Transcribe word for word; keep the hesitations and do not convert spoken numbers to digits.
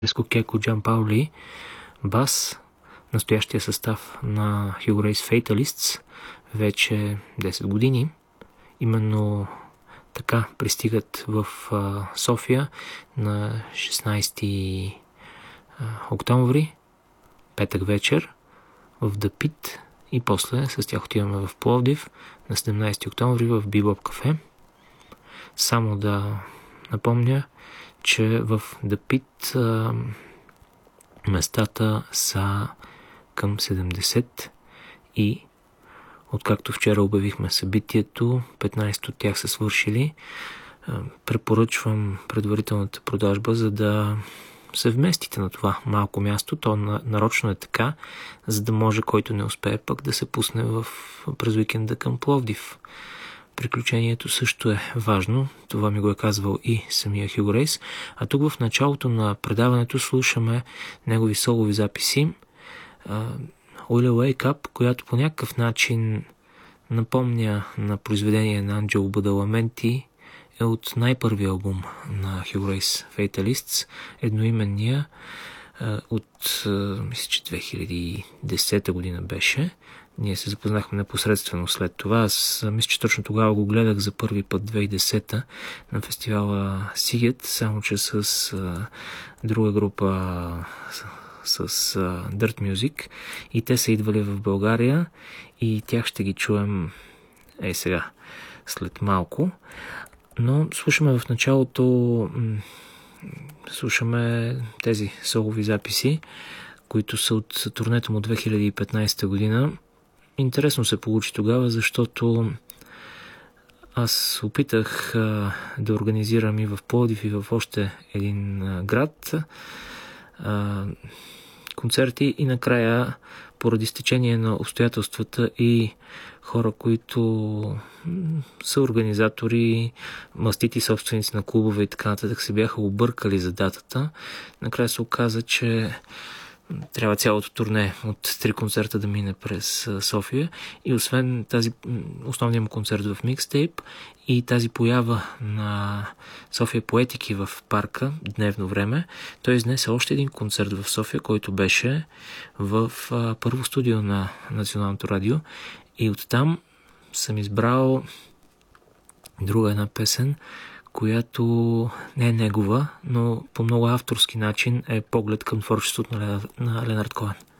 Франческо Кеко Джампаули, бас, настоящия състав на Hugo Race Fatalists вече десет години. Именно така пристигат в а, София на шестнайсети октомври, петък вечер, в The Pit, и после с тях отиваме в Пловдив на седемнайсети октомври в Бибоп кафе. Само да напомня, че в The Pit а, местата са към седемдесет и откакто вчера обявихме събитието, петнайсет от тях са свършили. А, препоръчвам предварителната продажба, за да се вместите на това малко място. То нарочно е така, за да може който не успее пък да се пусне в, през уикенда към Пловдив. Приключението също е важно. Това ми го е казвал и самия Hugo Race. А тук в началото на предаването слушаме негови солови записи. Will You Wake Up, която по някакъв начин напомня на произведение на Анджело Бадаламенти, е от най-първия албум на Hugo Race Fatalists, едноименния, от, мисля, че две хиляди и десета година беше. Ние се запознахме непосредствено след това. Аз мисля, че точно тогава го гледах за първи път две хиляди и десета на фестивала Сигет, само че с а, друга група, с, с а, Dirt Music, и те са идвали в България и тях ще ги чуем ей сега, след малко. Но слушаме в началото м- слушаме тези солови записи, които са от турнето му две хиляди и петнайсета година. Интересно се получи тогава, защото аз опитах а, да организирам и в Пловдив, и в още един а, град а, концерти, и накрая, поради стечение на обстоятелствата и хора, които м- са организатори, мастити собственици на клубове и така нататък, се бяха объркали за датата. Накрая се оказа, че трябва цялото турне от три концерта да мине през София, и освен тази основния му концерт в Микстейп и тази поява на София Поетики в парка дневно време, той изнесе още един концерт в София, който беше в а, първо студио на Националното радио, и оттам съм избрал друга една песен, която не е негова, но по много авторски начин е поглед към творчеството на, Лена, на Ленард Коен.